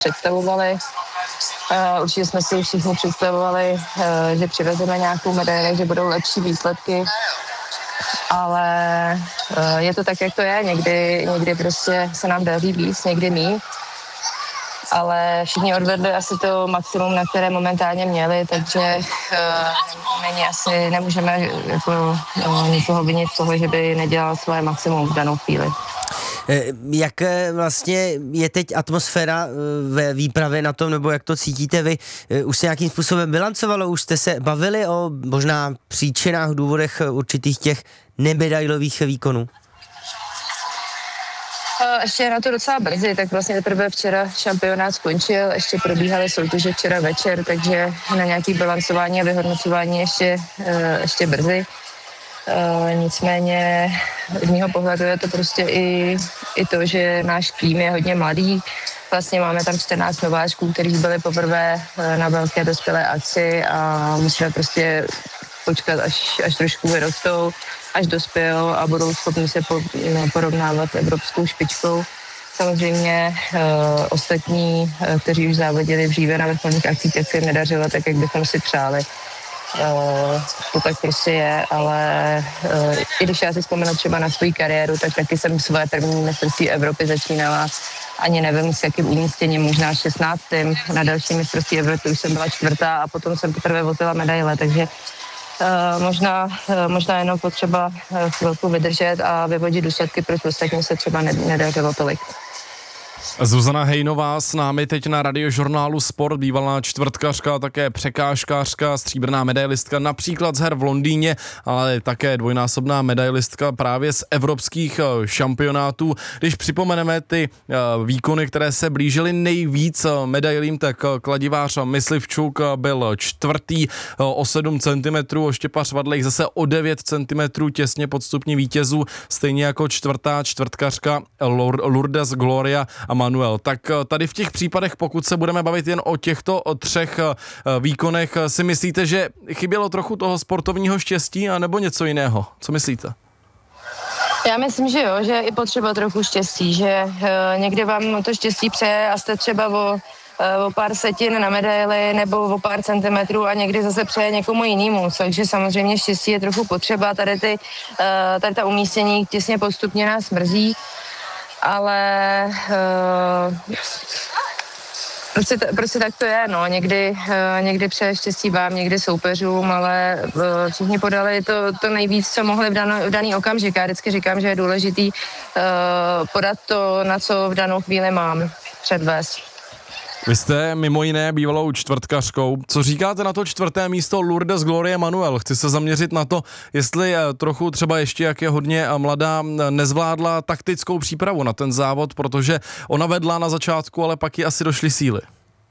představovali. Určitě jsme si všichni představovali, že přivezeme nějakou medaili, že budou lepší výsledky, ale je to tak, jak to je. Někdy prostě se nám daří víc, někdy míň. Ale všichni odvedli asi to maximum, na které momentálně měli, takže nemůžeme jako, nikoho vinit z toho, že by nedělal svoje maximum v danou chvíli. Jak vlastně je teď atmosféra ve výpravě na tom, nebo jak to cítíte vy? Už se nějakým způsobem bilancovalo? Už jste se bavili o možná příčinách, důvodech určitých těch nemedailových výkonů? Ještě na to docela brzy, tak vlastně teprve včera šampionát skončil, ještě probíhaly soutěže včera večer, takže na nějaké bilancování a vyhodnocování ještě brzy. Nicméně z mého pohledu je to prostě i to, že náš tým je hodně mladý. Vlastně máme tam 14 nováčků, kteří byli poprvé na velké dospělé akci a musíme prostě počkat, až trošku vyrostou, až dospějou a budou schopni se porovnávat s evropskou špičkou. Samozřejmě ostatní, kteří už závodili dříve na vrcholných akcích, tak se jim nedařilo tak, jak bychom si přáli. To tak prostě je, ale i když já si vzpomenu třeba na svou kariéru, tak taky jsem svoje první mistrovství Evropy začínala. Ani nevím, s jakým umístěním, možná 16. Na další mistrovství Evropy už jsem byla 4. a potom jsem teprve vozila medaile, takže možná jenom potřeba chvilku vydržet a vyvodit důsledky, proč ostatní se třeba nedařilo tolik. Zuzana Hejnová s námi teď na Radiožurnálu Sport, bývalá čtvrtkařka, také překážkářka, stříbrná medailistka například z her v Londýně, ale také dvojnásobná medailistka právě z evropských šampionátů. Když připomeneme ty výkony, které se blížily nejvíc medailím, tak kladivář Myslivčuk byl 4. o 7 cm, Štěpář Vadlejch zase o 9 cm těsně pod stupní vítězů, stejně jako 4. čtvrtkařka Lourdes Gloria a Manuel. Tak tady v těch případech, pokud se budeme bavit jen o těchto 3 výkonech, si myslíte, že chybělo trochu toho sportovního štěstí a nebo něco jiného? Co myslíte? Já myslím, že jo, že je i potřeba trochu štěstí, že někdy vám to štěstí přeje a jste třeba o pár setin na medaili nebo o pár centimetrů a někdy zase přeje někomu jinému, takže samozřejmě štěstí je trochu potřeba, tady ta umístění těsně postupně nás mrzí, ale prostě tak to je, no, někdy přeje štěstí vám, někdy soupeřům, ale všichni podali to nejvíc, co mohli v daný okamžik. Já vždycky říkám, že je důležitý podat to, na co v danou chvíli mám, předvést. Vy jste mimo jiné bývalou čtvrtkařkou. Co říkáte na to 4. místo Lourdes Glorie Manuel? Chci se zaměřit na to, jestli trochu třeba ještě, jak je hodně mladá, nezvládla taktickou přípravu na ten závod, protože ona vedla na začátku, ale pak jí asi došly síly.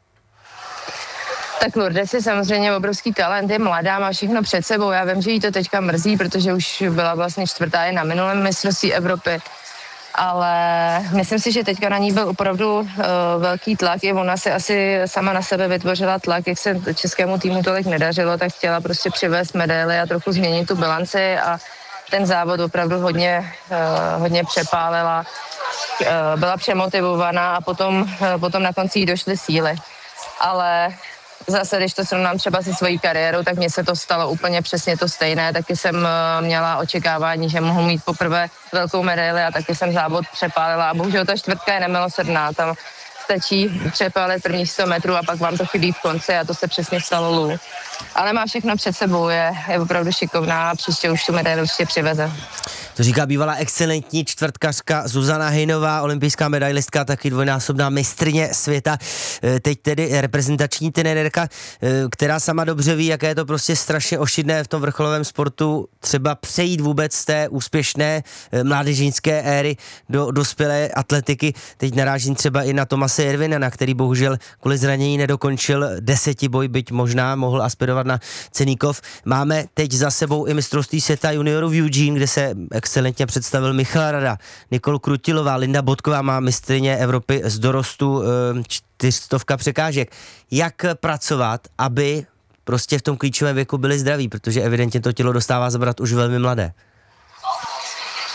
Tak Lourdes je samozřejmě obrovský talent, je mladá, má všechno před sebou. Já vím, že jí to teďka mrzí, protože už byla vlastně 4. i na minulém mistrovství Evropy. Ale myslím si, že teďka na ní byl opravdu velký tlak. I ona si asi sama na sebe vytvořila tlak, jak se českému týmu tolik nedařilo, tak chtěla prostě přivést medaily a trochu změnit tu bilanci a ten závod opravdu hodně přepálila. Byla přemotivovaná a potom na konci jí došly síly. Ale zase, když to srovnám třeba se svojí kariérou, tak mně se to stalo úplně přesně to stejné. Taky jsem měla očekávání, že mohu mít poprvé velkou medaili a taky jsem závod přepálila. A bohužel ta 4. je nemilosrdná. Tam stačí přepálit prvních 100 metrů a pak vám to chybí v konci a to se přesně stalo Lou. Ale má všechno před sebou, je opravdu šikovná a příště už tu medaili určitě přiveze. To říká bývalá excelentní čtvrtkařka Zuzana Hejnová, olympijská medailistka, taky dvojnásobná mistryně světa, teď tedy reprezentační trenérka, která sama dobře ví, jaké je to prostě strašně ošidné v tom vrcholovém sportu, třeba přejít vůbec z té úspěšné mládežnické éry do dospělé atletiky. Teď narážím třeba i na Tomase Jervinena, který bohužel kvůli zranění nedokončil 10 boj, byť možná mohl aspirovat na Ceníkov. Máme teď za sebou i mistrovství světa juniorů v Eugene, kde se excelentně představil Michal Rada, Nikol Krutilová, Linda Bodková má mistryně Evropy z dorostu 400 překážek. Jak pracovat, aby prostě v tom klíčovém věku byli zdraví, protože evidentně to tělo dostává zabrat už velmi mladé.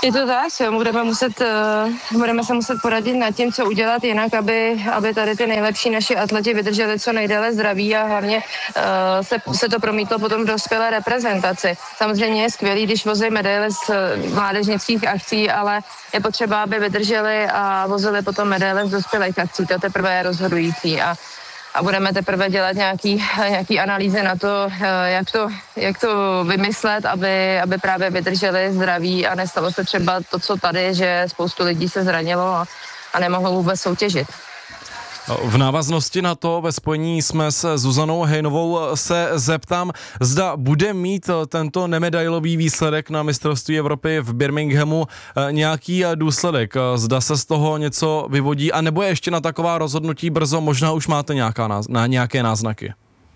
Je to tak, jo. Budeme se muset poradit nad tím, co udělat jinak, aby tady ty nejlepší naši atleti vydrželi co nejdéle zdraví a hlavně se to promítlo potom v dospělé reprezentaci. Samozřejmě je skvělý, když vozí medaile z mládežnických akcí, ale je potřeba, aby vydrželi a vozili potom medaile z dospělých akcí. To teprve je rozhodující a budeme teprve dělat nějaký analýzy na to, jak to vymyslet, aby právě vydrželi zdraví a nestalo se třeba to, co tady, že spoustu lidí se zranilo a nemohlo vůbec soutěžit. V návaznosti na to ve spojení jsme se Zuzanou Hejnovou se zeptám, zda bude mít tento nemedailový výsledek na mistrovství Evropy v Birminghamu nějaký důsledek. Zda se z toho něco vyvodí, anebo je ještě na taková rozhodnutí brzo, možná už máte nějaké náznaky.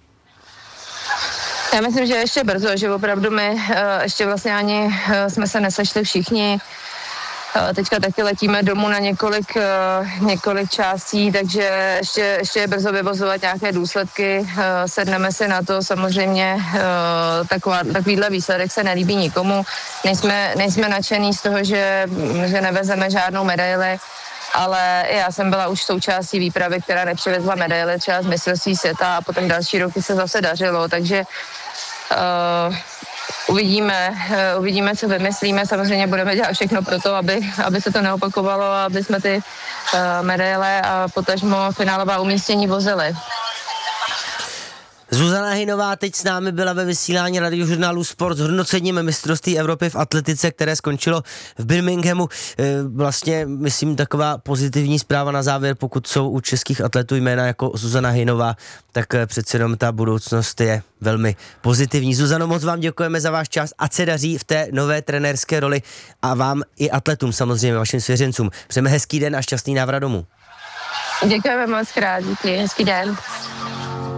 Já myslím, že ještě brzo, že opravdu my ještě vlastně ani jsme se nesešli všichni. Teďka taky letíme domů na několik částí, takže ještě je brzo vyvozovat nějaké důsledky. Sedneme si na to, samozřejmě takovýhle výsledek se nelíbí nikomu. Nejsme nadšený z toho, že nevezeme žádnou medaili, ale já jsem byla už součástí výpravy, která nepřivezla medaily třeba z mistrovství světa a potom další roky se zase dařilo, takže Uvidíme, co vymyslíme. Samozřejmě budeme dělat všechno pro to, aby se to neopakovalo a aby jsme ty medaile a potažmo finálová umístění vozili. Zuzana Hejnová teď s námi byla ve vysílání Radiožurnálu Sport s hodnocením mistrovství Evropy v atletice, které skončilo v Birminghamu. Vlastně, myslím, taková pozitivní zpráva na závěr, pokud jsou u českých atletů jména jako Zuzana Hejnová, tak přece jenom ta budoucnost je velmi pozitivní. Zuzano, moc vám děkujeme za váš čas, ať se daří v té nové trenérské roli a vám i atletům, samozřejmě vašim svěřencům. Přejeme hezký den a šťastný návrat domů. Děkujeme moc krát, díky, hezký den.